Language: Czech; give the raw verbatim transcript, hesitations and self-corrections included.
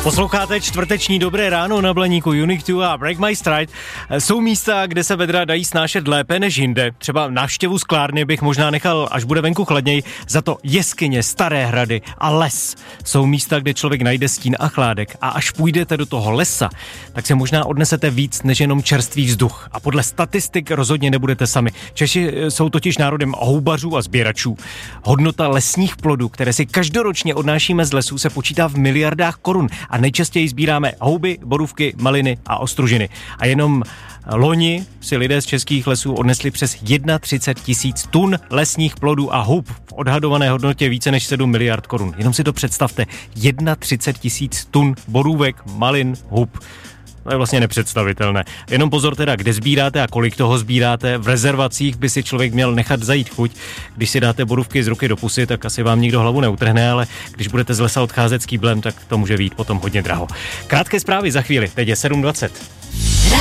Posloucháte čtvrteční Dobré ráno na Blaníku, Unique dva a Break My Stride. Jsou místa, kde se vedra dají snášet lépe než jinde. Třeba návštěvu sklárny bych možná nechal, až bude venku chladněji. Za to jeskyně, staré hrady a les jsou místa, kde člověk najde stín a chládek. A až půjdete do toho lesa, tak se možná odnesete víc než jenom čerstvý vzduch. A podle statistik rozhodně nebudete sami. Češi jsou totiž národem houbařů a sběračů. Hodnota lesních plodů, které si každoročně odnášíme z lesů, se počítá v miliardách korun. A nejčastěji sbíráme houby, borůvky, maliny a ostružiny. A jenom loni si lidé z českých lesů odnesli přes třicet jedna tisíc tun lesních plodů a hub v odhadované hodnotě více než sedm miliard korun. Jenom si to představte. třicet jedna tisíc tun borůvek, malin, hub. To je vlastně nepředstavitelné. Jenom pozor teda, kde sbíráte a kolik toho sbíráte. V rezervacích by si člověk měl nechat zajít chuť. Když si dáte borůvky z ruky do pusy, tak asi vám nikdo hlavu neutrhne, ale když budete z lesa odcházet s kýblem, tak to může být potom hodně draho. Krátké zprávy za chvíli, teď je sedm dvacet.